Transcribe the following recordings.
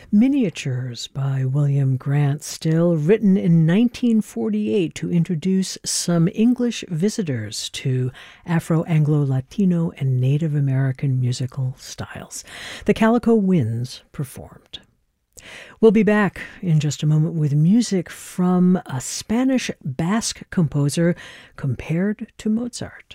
Miniatures by William Grant Still, written in 1948 to introduce some English visitors to Afro-Anglo-Latino and Native American musical styles. The Calico Winds performed. We'll be back in just a moment with music from a Spanish Basque composer compared to Mozart.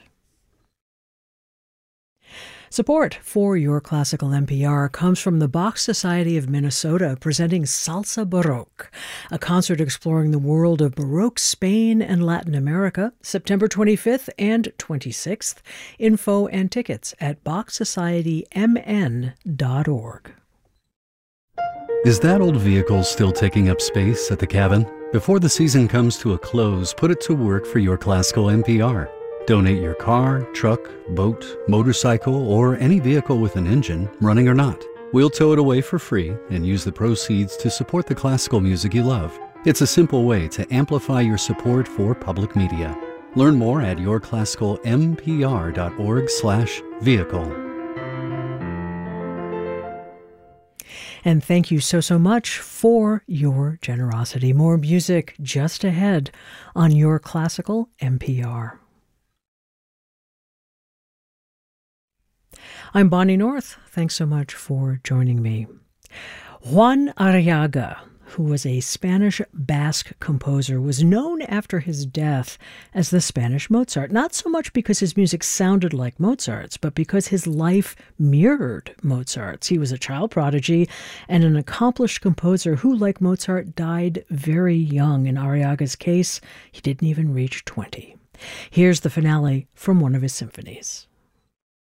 Support for Your Classical NPR comes from the Bach Society of Minnesota, presenting Salsa Baroque, a concert exploring the world of Baroque Spain and Latin America, September 25th and 26th. Info and tickets at bachsocietymn.org. Is that old vehicle still taking up space at the cabin? Before the season comes to a close, put it to work for Your Classical NPR. Donate your car, truck, boat, motorcycle, or any vehicle with an engine, running or not. We'll tow it away for free and use the proceeds to support the classical music you love. It's a simple way to amplify your support for public media. Learn more at yourclassicalmpr.org/vehicle. And thank you so much for your generosity. More music just ahead on Your Classical NPR. I'm Bonnie North. Thanks so much for joining me. Juan Arriaga, who was a Spanish Basque composer, was known after his death as the Spanish Mozart, not so much because his music sounded like Mozart's, but because his life mirrored Mozart's. He was a child prodigy and an accomplished composer who, like Mozart, died very young. In Arriaga's case, he didn't even reach 20. Here's the finale from one of his symphonies.